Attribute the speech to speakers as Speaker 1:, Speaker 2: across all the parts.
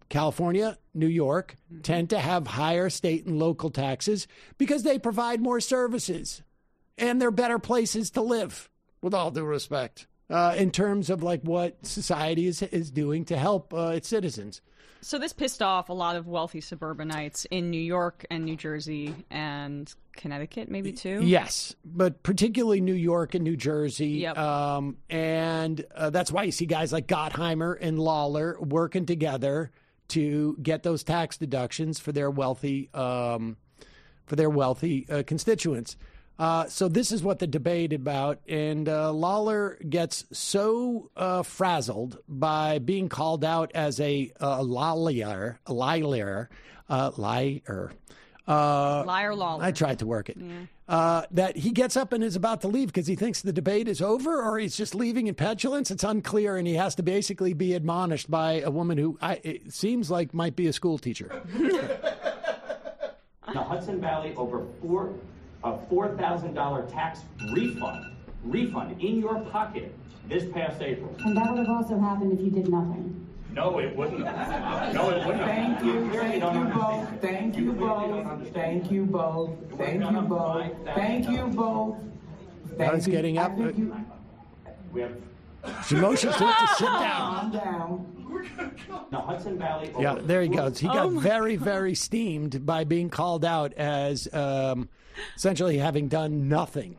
Speaker 1: California, New York tend to have higher state and local taxes because they provide more services and they're better places to live, with all due respect, in terms of like what society is doing to help its citizens.
Speaker 2: So this pissed off a lot of wealthy suburbanites in New York and New Jersey and Connecticut, maybe too?
Speaker 1: Yes, but particularly New York and New Jersey.
Speaker 2: Yep.
Speaker 1: And that's why you see guys like Gottheimer and Lawler working together to get those tax deductions for their wealthy constituents. So this is what the debate about, and Lawler gets so frazzled by being called out as a liar.
Speaker 2: Liar Lawler.
Speaker 1: I tried to work it. Yeah. That he gets up and is about to leave because he thinks the debate is over, or he's just leaving in petulance. It's unclear, and he has to basically be admonished by a woman who it seems like might be a school teacher.
Speaker 3: Now, Hudson Valley over a $4,000 tax refund in your pocket this past April.
Speaker 4: And that would have also happened if you did nothing.
Speaker 3: No, it wouldn't. No, it wouldn't.
Speaker 5: Thank you both. Thank you both. Thank you both. Thank you both. Thank you both.
Speaker 1: Doug's getting up.
Speaker 3: We have.
Speaker 1: She motions to sit
Speaker 5: Calm
Speaker 1: down.
Speaker 5: down.
Speaker 3: Now, Hudson Valley.
Speaker 1: Yeah, there he goes. He got very, very steamed by being called out as essentially having done nothing.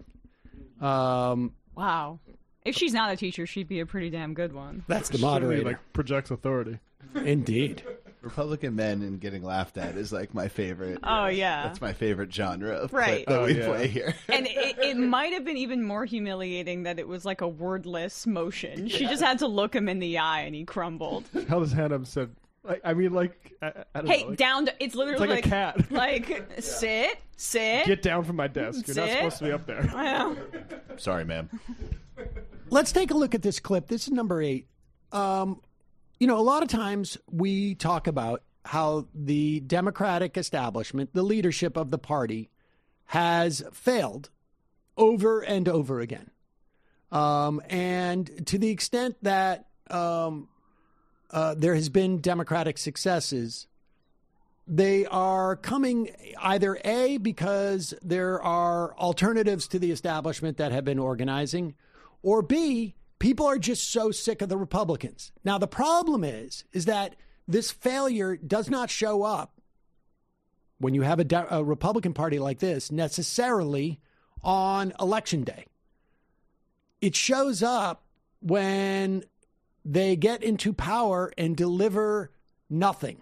Speaker 2: Wow. If she's not a teacher, she'd be a pretty damn good one.
Speaker 1: That's the moderator.
Speaker 6: Certainly, like, projects authority.
Speaker 1: Indeed.
Speaker 7: Republican men and getting laughed at is like my favorite.
Speaker 2: Oh, yeah.
Speaker 7: That's my favorite genre of
Speaker 2: Right.
Speaker 7: clip that we play here.
Speaker 2: And it might have been even more humiliating that it was like a wordless motion. She just had to look him in the eye and he crumbled.
Speaker 6: Held his hand up and said, I don't know. Like,
Speaker 2: Down to, it's literally
Speaker 6: like a cat.
Speaker 2: Like, sit.
Speaker 6: Get down from my desk. You're not
Speaker 2: Sit.
Speaker 6: supposed to be up there.
Speaker 2: Well,
Speaker 7: Sorry, ma'am.
Speaker 1: Let's take a look at this clip. This is number 8. A lot of times we talk about how the Democratic establishment, the leadership of the party, has failed over and over again. And to the extent that there has been Democratic successes, they are coming either A, because there are alternatives to the establishment that have been organizing, or B, people are just so sick of the Republicans. Now, the problem is that this failure does not show up when you have a Republican Party like this necessarily on Election Day. It shows up when they get into power and deliver nothing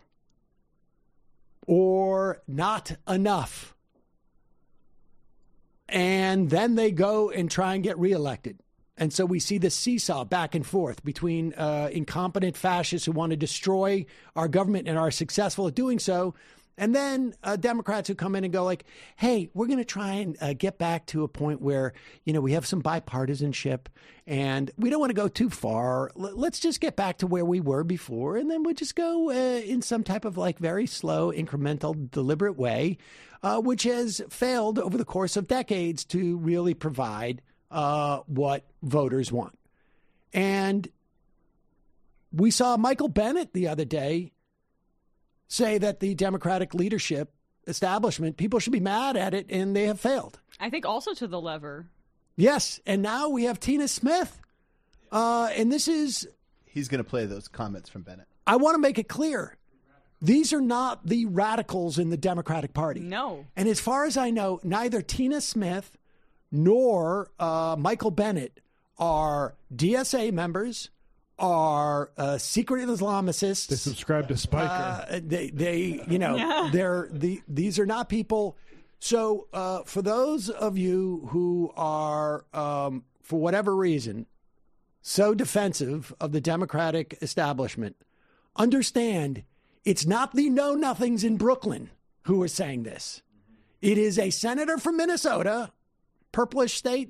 Speaker 1: or not enough. And then they go and try and get reelected. And so we see this seesaw back and forth between incompetent fascists who want to destroy our government and are successful at doing so, and then Democrats who come in and go like, hey, we're going to try and get back to a point where, we have some bipartisanship and we don't want to go too far. Let's just get back to where we were before. And then we'll just go in some type of like very slow, incremental, deliberate way, which has failed over the course of decades to really provide what voters want. And we saw Michael Bennet the other day say that the Democratic leadership establishment, people should be mad at it, and they have failed.
Speaker 2: I think also to the lever.
Speaker 1: Yes, and now we have Tina Smith. And this is...
Speaker 7: He's going to play those comments from Bennet.
Speaker 1: I want to make it clear. These are not the radicals in the Democratic Party.
Speaker 2: No.
Speaker 1: And as far as I know, neither Tina Smith nor Michael Bennet are DSA members, are secret Islamicists.
Speaker 6: They subscribe to Spiker.
Speaker 1: These are not people. So for those of you who are, for whatever reason, so defensive of the Democratic establishment, understand it's not the know-nothings in Brooklyn who are saying this. It is a senator from Minnesota, purplish state,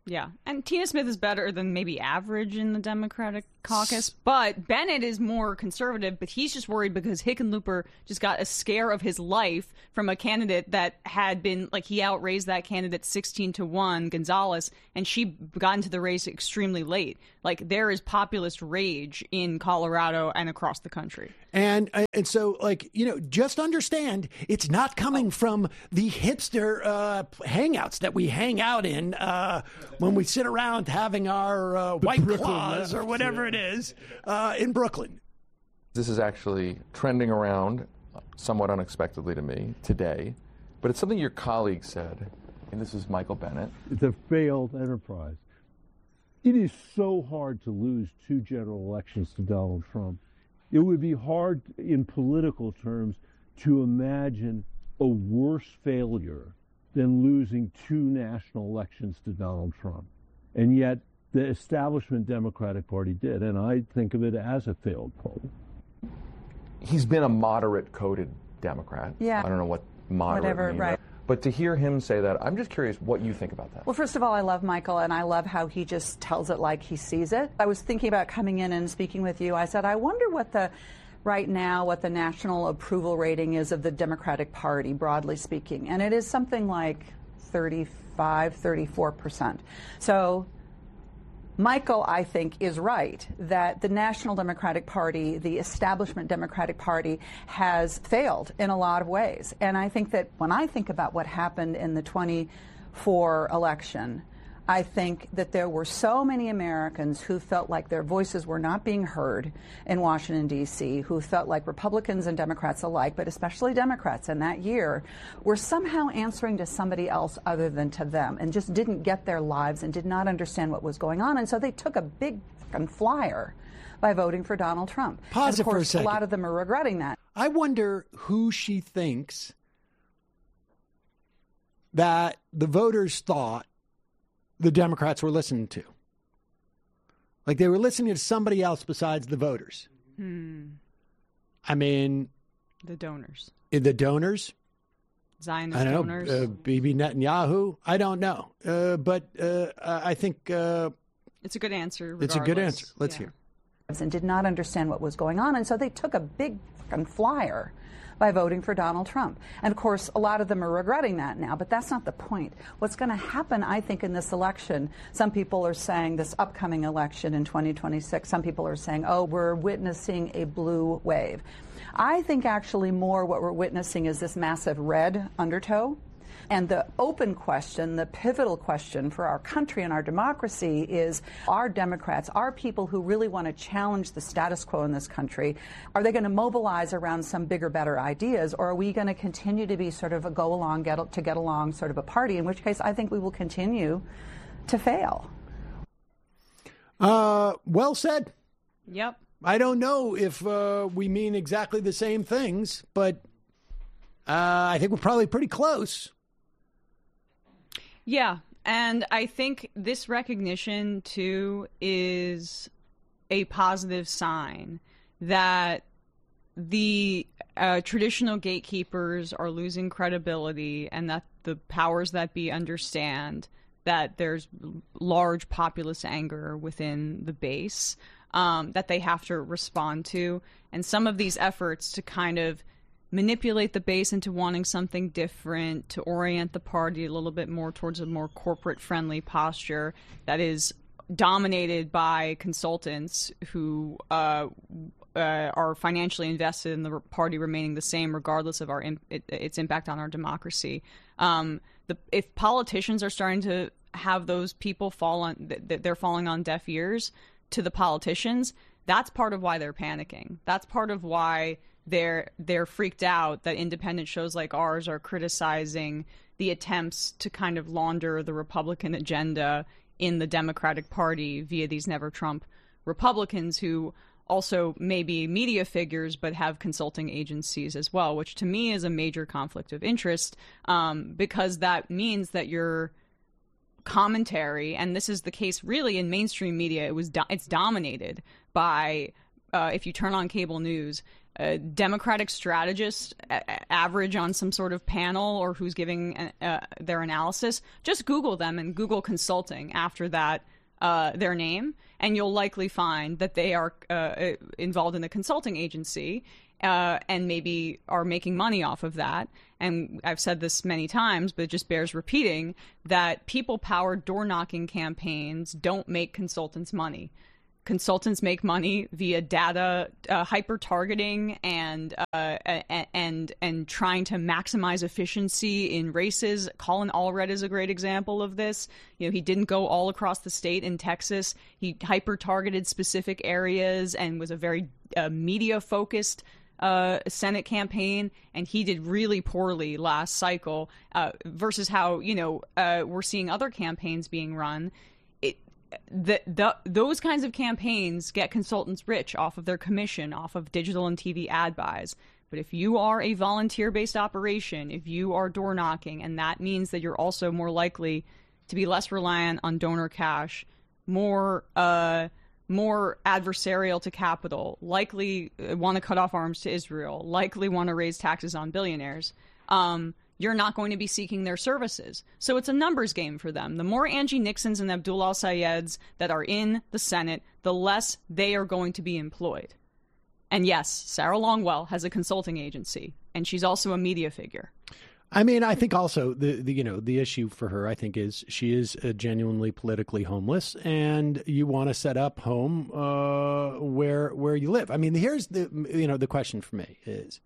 Speaker 2: Yeah, and Tina Smith is better than maybe average in the Democratic caucus, but Bennett is more conservative, but he's just worried because Hickenlooper just got a scare of his life from a candidate that had been, like, he outraised that candidate 16-1, Gonzalez, and she got into the race extremely late. Like, there is populist rage in Colorado and across the country.
Speaker 1: And so, like, just understand it's not coming from the hipster hangouts that we hang out in when we sit around having our White Claws or whatever it is in Brooklyn.
Speaker 8: This is actually trending around somewhat unexpectedly to me today, but it's something your colleague said, and this is Michael Bennet.
Speaker 9: It's a failed enterprise. It is so hard to lose 2 general elections to Donald Trump. It would be hard in political terms to imagine a worse failure than losing 2 national elections to Donald Trump. And yet the establishment Democratic Party did, and I think of it as a failed poll.
Speaker 8: He's been a moderate-coded Democrat.
Speaker 10: Yeah.
Speaker 8: I don't know what moderate means.
Speaker 10: Right.
Speaker 8: But to hear him say that, I'm just curious what you think about that.
Speaker 10: Well, first of all, I love Michael, and I love how he just tells it like he sees it. I was thinking about coming in and speaking with you. I said, I wonder what the national approval rating is of the Democratic Party, broadly speaking. And it is something like 34%. So Michael, I think, is right that the National Democratic Party, the establishment Democratic Party, has failed in a lot of ways. And I think that when I think about what happened in the 24 election, I think that there were so many Americans who felt like their voices were not being heard in Washington, D.C., who felt like Republicans and Democrats alike, but especially Democrats in that year, were somehow answering to somebody else other than to them and just didn't get their lives and did not understand what was going on. And so they took a big fucking flyer by voting for Donald Trump.
Speaker 1: Pause
Speaker 10: and of course,
Speaker 1: it for a second.
Speaker 10: A lot of them are regretting that.
Speaker 1: I wonder who she thinks that the voters thought the Democrats were listening to. Like they were listening to somebody else besides the voters. I mean,
Speaker 2: the donors.
Speaker 1: The donors?
Speaker 2: Zionist
Speaker 1: I don't
Speaker 2: donors?
Speaker 1: know. Bibi Netanyahu? I don't know. But I think...
Speaker 2: it's a good answer, regardless.
Speaker 1: It's a good answer. Let's hear.
Speaker 10: And did not understand what was going on. And so they took a big fucking flyer by voting for Donald Trump. And of course, a lot of them are regretting that now, but that's not the point. What's going to happen, I think, in this election, some people are saying this upcoming election in 2026, some people are saying, oh, we're witnessing a blue wave. I think actually more what we're witnessing is this massive red undertow. And the open question, the pivotal question for our country and our democracy is, are Democrats, are people who really want to challenge the status quo in this country, are they going to mobilize around some bigger, better ideas, or are we going to continue to be sort of a go-along, get-along sort of a party, in which case I think we will continue to fail?
Speaker 1: Well said.
Speaker 2: Yep.
Speaker 1: I don't know if we mean exactly the same things, but I think we're probably pretty close.
Speaker 2: Yeah, and I think this recognition, too, is a positive sign that the traditional gatekeepers are losing credibility and that the powers that be understand that there's large populist anger within the base that they have to respond to. And some of these efforts to kind of manipulate the base into wanting something different, to orient the party a little bit more towards a more corporate-friendly posture that is dominated by consultants who are financially invested in the party remaining the same regardless of its impact on our democracy. If politicians are starting to have those people they're falling on deaf ears to the politicians, that's part of why they're panicking. That's part of why they're freaked out that independent shows like ours are criticizing the attempts to kind of launder the Republican agenda in the Democratic Party via these Never Trump Republicans who also may be media figures but have consulting agencies as well, which to me is a major conflict of interest because that means that your commentary, and this is the case really in mainstream media, it's dominated by, if you turn on cable news, Democratic strategist average on some sort of panel or who's giving their analysis, just Google them and Google consulting after that, their name, and you'll likely find that they are involved in a consulting agency and maybe are making money off of that. And I've said this many times, but it just bears repeating, that people-powered door-knocking campaigns don't make consultants money. Consultants make money via data hyper-targeting and trying to maximize efficiency in races. Colin Allred is a great example of this. You know, he didn't go all across the state in Texas. He hyper-targeted specific areas and was a very media-focused Senate campaign, and he did really poorly last cycle versus how, we're seeing other campaigns being run. Those kinds of campaigns get consultants rich off of their commission, off of digital and TV ad buys. But if you are a volunteer-based operation, if you are door knocking, and that means that you're also more likely to be less reliant on donor cash, more adversarial to capital, likely want to cut off arms to Israel, likely want to raise taxes on billionaires, you're not going to be seeking their services. So it's a numbers game for them. The more Angie Nixons and Abdul al-Sayeds that are in the Senate, the less they are going to be employed. And yes, Sarah Longwell has a consulting agency, and she's also a media figure.
Speaker 1: I mean, I think also the issue for her, I think, is she is genuinely politically homeless, and you want to set up home where you live. I mean, here's the question for me is,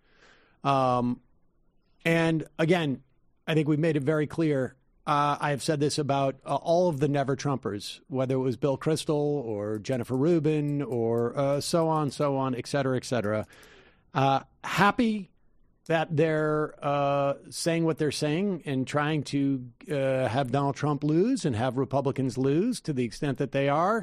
Speaker 1: and again, I think we've made it very clear. I have said this about all of the Never Trumpers, whether it was Bill Kristol or Jennifer Rubin or so on, et cetera, happy that they're saying what they're saying and trying to have Donald Trump lose and have Republicans lose to the extent that they are.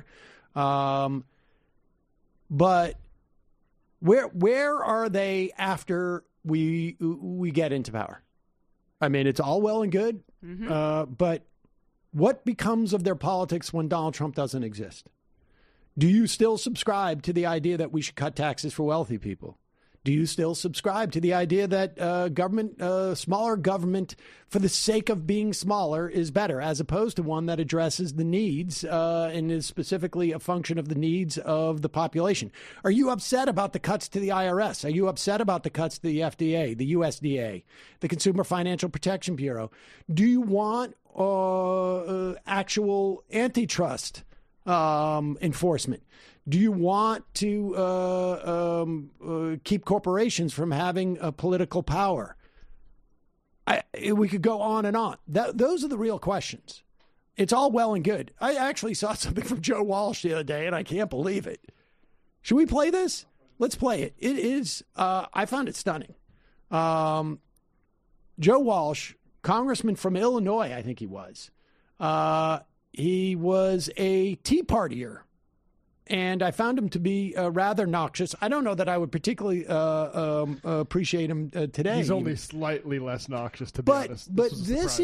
Speaker 1: But where are they after we get into power? I mean, it's all well and good, but what becomes of their politics when Donald Trump doesn't exist? Do you still subscribe to the idea that we should cut taxes for wealthy people? Do you still subscribe to the idea that smaller government for the sake of being smaller is better, as opposed to one that addresses the needs and is specifically a function of the needs of the population? Are you upset about the cuts to the IRS? Are you upset about the cuts to the FDA, the USDA, the Consumer Financial Protection Bureau? Do you want actual antitrust enforcement? Do you want to keep corporations from having political power? We could go on and on. Those are the real questions. It's all well and good. I actually saw something from Joe Walsh the other day, and I can't believe it. Should we play this? Let's play it. It is, I found it stunning. Joe Walsh, congressman from Illinois, I think he was. He was a Tea Partier. And I found him to be rather noxious. I don't know that I would particularly appreciate him today.
Speaker 6: He's only slightly less noxious, to be honest.
Speaker 1: But this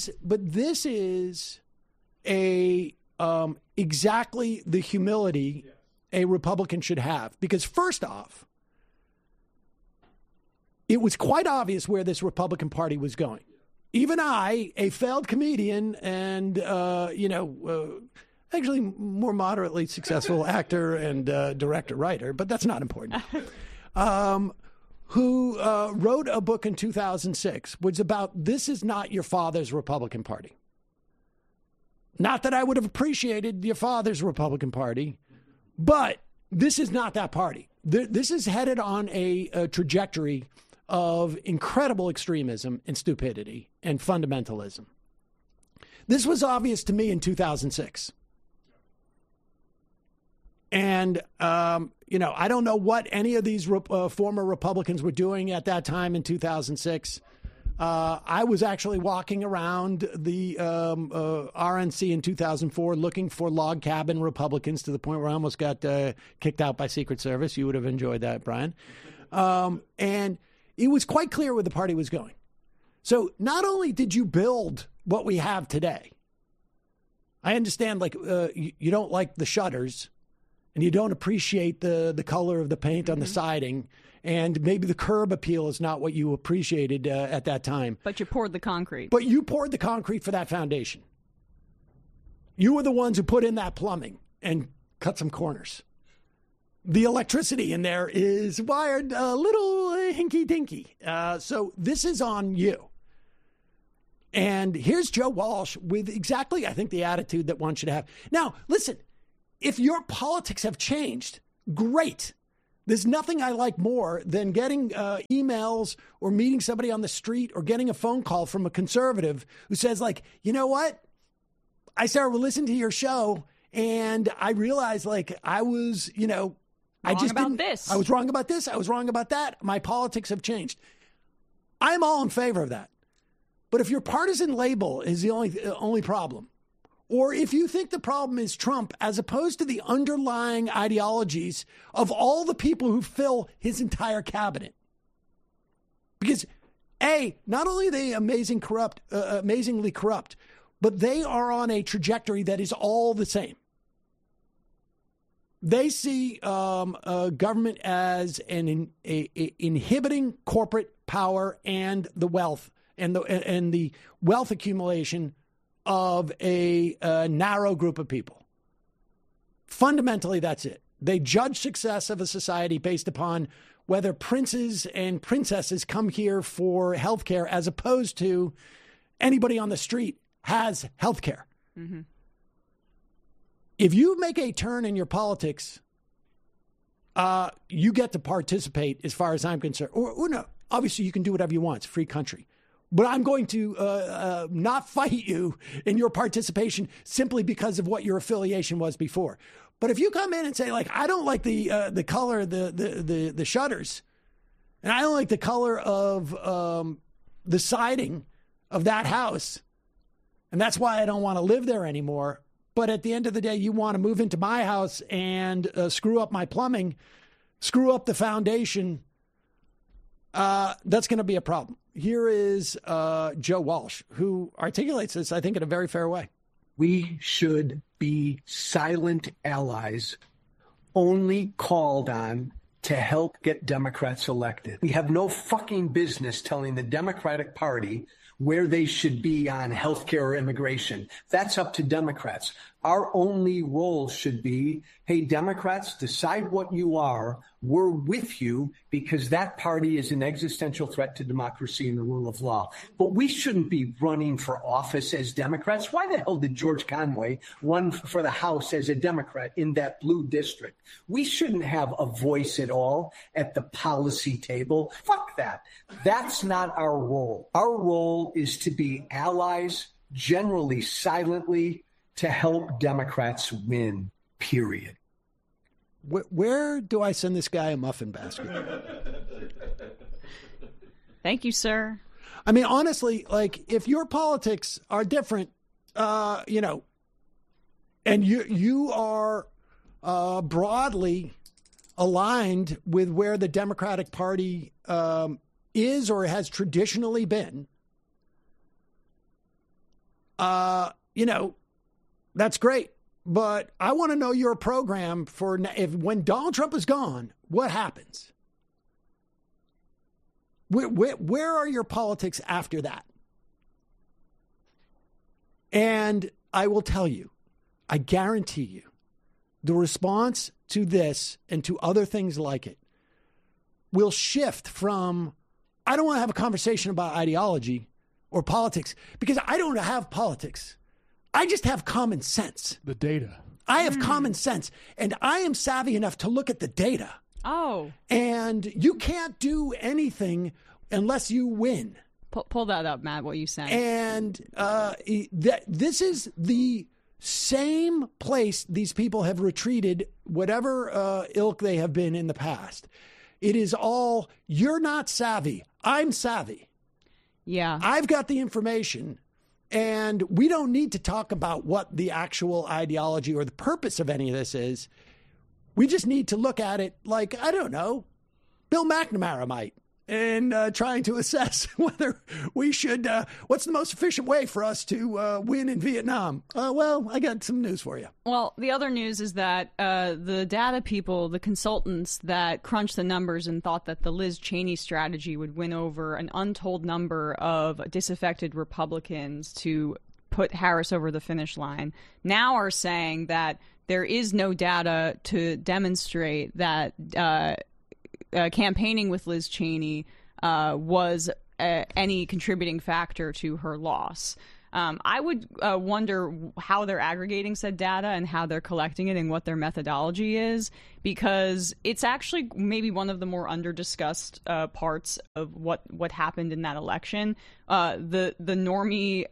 Speaker 1: is a exactly the humility a Republican should have. Because first off, it was quite obvious where this Republican Party was going. Even I, a failed comedian, and actually more moderately successful actor and director-writer, but that's not important, who wrote a book in 2006, was about this is not your father's Republican Party. Not that I would have appreciated your father's Republican Party, but this is not that party. This is headed on a trajectory of incredible extremism and stupidity and fundamentalism. This was obvious to me in 2006. And, I don't know what any of these former Republicans were doing at that time in 2006. I was actually walking around the RNC in 2004 looking for log cabin Republicans to the point where I almost got kicked out by Secret Service. You would have enjoyed that, Brian. And it was quite clear where the party was going. So not only did you build what we have today, I understand you don't like the shutters, and you don't appreciate the color of the paint on the siding, And maybe the curb appeal is not what you appreciated at that time.
Speaker 2: But you poured the concrete.
Speaker 1: But you poured the concrete for that foundation. You were the ones who put in that plumbing and cut some corners. The electricity in there is wired a little hinky-dinky. So this is on you. And here's Joe Walsh with exactly, I think, the attitude that one should have. Now, listen, if your politics have changed, great. There's nothing I like more than getting emails or meeting somebody on the street or getting a phone call from a conservative who says, like, you know what? I started listening to your show and I realized, like, I was, you know, I was wrong about this. I was wrong about that. My politics have changed. I'm all in favor of that. But if your partisan label is the only problem, or if you think the problem is Trump as opposed to the underlying ideologies of all the people who fill his entire cabinet, because not only are they amazingly corrupt, but they are on a trajectory that is all the same. They see government as an inhibiting corporate power and the wealth and the wealth accumulation of a narrow group of people. Fundamentally, that's it. They judge success of a society based upon whether princes and princesses come here for health care as opposed to anybody on the street has health care. Mm-hmm. If you make a turn in your politics, you get to participate as far as I'm concerned. Or no, obviously you can do whatever you want. It's a free country. But I'm going to not fight you in your participation simply because of what your affiliation was before. But if you come in and say, like, I don't like the color of the shutters, and I don't like the color of the siding of that house, and that's why I don't want to live there anymore. But at the end of the day, you want to move into my house and screw up my plumbing, screw up the foundation, that's going to be a problem. Here is Joe Walsh, who articulates this, I think, in a very fair way.
Speaker 11: We should be silent allies, only called on to help get Democrats elected. We have no fucking business telling the Democratic Party where they should be on healthcare or immigration. That's up to Democrats. Our only role should be, hey, Democrats, decide what you are. We're with you because that party is an existential threat to democracy and the rule of law. But we shouldn't be running for office as Democrats. Why the hell did George Conway run for the House as a Democrat in that blue district? We shouldn't have a voice at all at the policy table. Fuck that. That's not our role. Our role is to be allies, generally silently, to help Democrats win, period.
Speaker 1: Where do I send this guy a muffin basket?
Speaker 2: Thank you, sir.
Speaker 1: I mean, honestly, like, if your politics are different, you know, and you are broadly aligned with where the Democratic Party is or has traditionally been, you know, that's great. But I want to know your program for when Donald Trump is gone, what happens? Where are your politics after that? And I will tell you, I guarantee you, the response to this and to other things like it will shift from, I don't want to have a conversation about ideology or politics because I don't have politics. I just have common sense.
Speaker 6: The data.
Speaker 1: I have common sense, and I am savvy enough to look at the data.
Speaker 2: Oh.
Speaker 1: And you can't do anything unless you win.
Speaker 2: Pull that up, Matt, what you said.
Speaker 1: And this is the same place these people have retreated, whatever ilk they have been in the past. It is all, you're not savvy. I'm savvy.
Speaker 2: Yeah.
Speaker 1: I've got the information. And we don't need to talk about what the actual ideology or the purpose of any of this is. We just need to look at it like, I don't know, Bill McNamara might. in trying to assess whether we should, what's the most efficient way for us to win in Vietnam. Well, I got some news for you.
Speaker 2: Well, the other news is that the data people, the consultants that crunched the numbers and thought that the Liz Cheney strategy would win over an untold number of disaffected Republicans to put Harris over the finish line, now are saying that there is no data to demonstrate that campaigning with Liz Cheney was any contributing factor to her loss. I would wonder how they're aggregating said data and how they're collecting it and what their methodology is, because it's actually maybe one of the more under-discussed parts of what happened in that election. The normie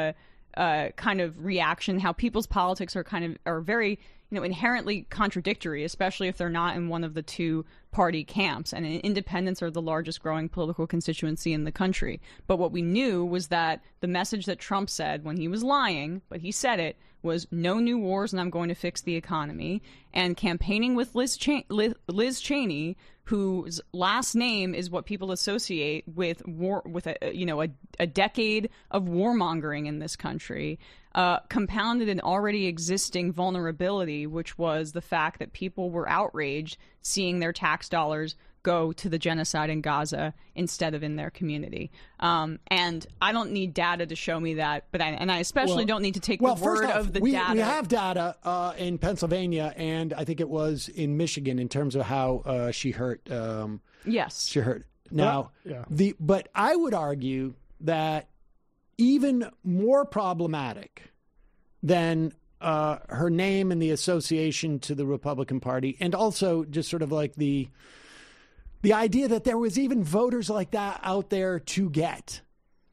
Speaker 2: kind of reaction, how people's politics are very inherently contradictory, especially if they're not in one of the two party camps. And independents are the largest growing political constituency in the country. But what we knew was that the message that Trump said when he was lying, but he said it, was no new wars and I'm going to fix the economy. And campaigning with Liz Cheney, whose last name is what people associate with war, with a decade of warmongering in this country, compounded an already existing vulnerability, which was the fact that people were outraged seeing their tax dollars go to the genocide in Gaza instead of in their community. And I don't need data to show me that, but I especially don't need to take the word of the data.
Speaker 1: We have data in Pennsylvania, and I think it was in Michigan in terms of how she hurt.
Speaker 2: Yes,
Speaker 1: she hurt. Now, but I would argue that even more problematic than her name and the association to the Republican Party, and also just sort of like the idea that there was even voters like that out there to get.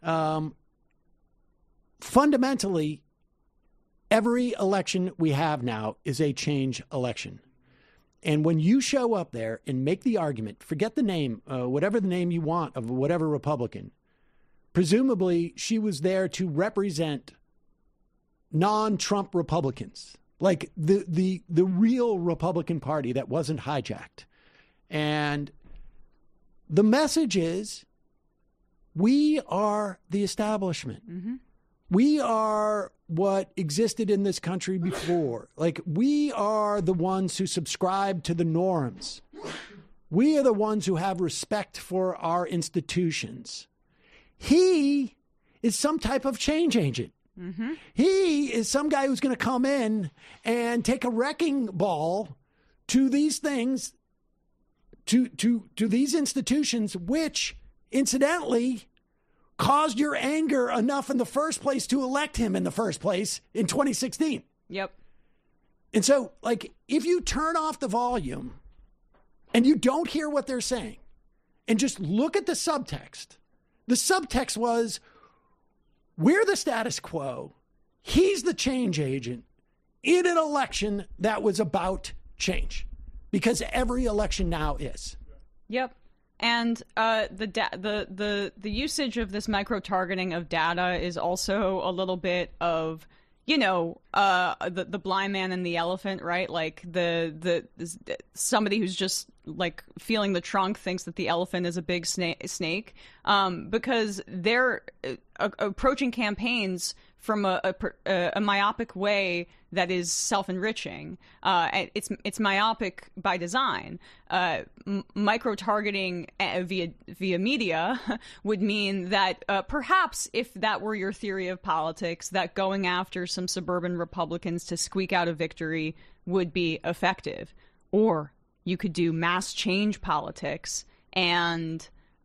Speaker 1: Fundamentally, every election we have now is a change election. And when you show up there and make the argument, forget the name, whatever the name you want of whatever Republican, presumably she was there to represent non-Trump Republicans, like the real Republican Party that wasn't hijacked. And the message is, we are the establishment. Mm-hmm. We are what existed in this country before. Like, we are the ones who subscribe to the norms. We are the ones who have respect for our institutions. He is some type of change agent. Mm-hmm. He is some guy who's going to come in and take a wrecking ball to these things, to these institutions, which, incidentally, caused your anger enough in the first place to elect him in the first place in 2016.
Speaker 2: Yep.
Speaker 1: And so, like, if you turn off the volume and you don't hear what they're saying and just look at the subtext was, we're the status quo. He's the change agent in an election that was about change, because every election now is.
Speaker 2: Yep. And the usage of this micro-targeting of data is also a little bit of, the blind man and the elephant, right? Like somebody who's just like feeling the trunk thinks that the elephant is a big snake, because they're approaching campaigns from a myopic way that is self-enriching. It's myopic by design. Micro-targeting via media would mean that perhaps if that were your theory of politics, that going after some suburban Republicans to squeak out a victory would be effective. Or you could do mass change politics and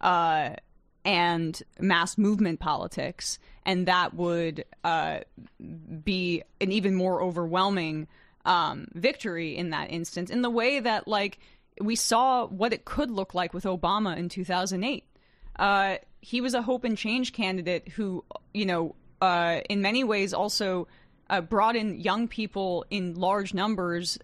Speaker 2: mass movement politics, and that would be an even more overwhelming victory in that instance, in the way that, like, we saw what it could look like with Obama in 2008. He was a hope and change candidate who, in many ways also brought in young people in large numbers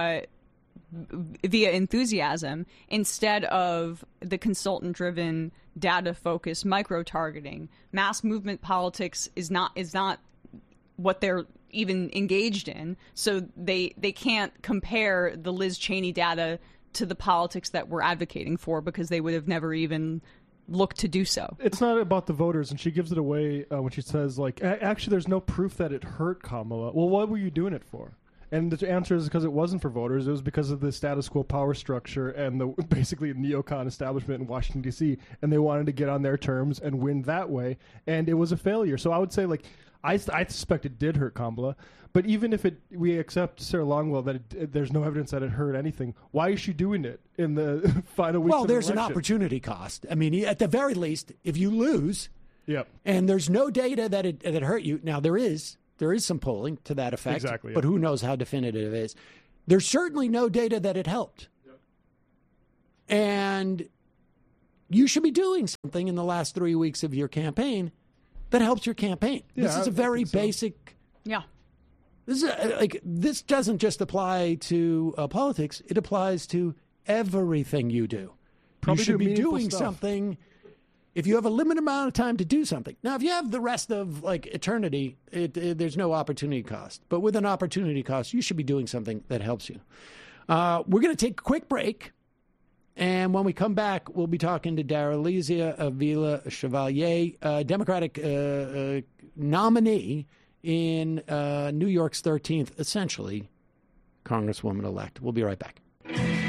Speaker 2: via enthusiasm, instead of the consultant-driven, data-focused micro-targeting. Mass movement politics is not what they're even engaged in, so they can't compare the Liz Cheney data to the politics that we're advocating for, because they would have never even look to do so.
Speaker 6: It's not about the voters, and she gives it away when she says, like, actually, there's no proof that it hurt Kamala. Well, what were you doing it for? And the answer is because it wasn't for voters. It was because of the status quo power structure and the basically neocon establishment in Washington, D.C., and they wanted to get on their terms and win that way, and it was a failure. So I would say, like, I suspect it did hurt Kamala, but even if we accept Sarah Longwell that there's no evidence that it hurt anything, why is she doing it in the final weeks of the election?
Speaker 1: There's an opportunity cost. I mean, at the very least, if you lose,
Speaker 6: yep,
Speaker 1: and there's no data that it hurt you, now there is some polling to that effect,
Speaker 6: exactly,
Speaker 1: but who knows how definitive it is. There's certainly no data that it helped.
Speaker 6: Yep.
Speaker 1: And you should be doing something in the last 3 weeks of your campaign that helps your campaign.
Speaker 6: Yeah,
Speaker 1: this is a very basic.
Speaker 2: Yeah.
Speaker 1: This doesn't just apply to politics. It applies to everything you do.
Speaker 6: Probably
Speaker 1: you should be doing
Speaker 6: stuff.
Speaker 1: Something. If you have a limited amount of time to do something. Now, if you have the rest of eternity, there's no opportunity cost. But with an opportunity cost, you should be doing something that helps you. We're going to take a quick break. And when we come back, we'll be talking to Darlisia Avila Chevalier, Democratic nominee in New York's 13th, essentially, Congresswoman-elect. We'll be right back.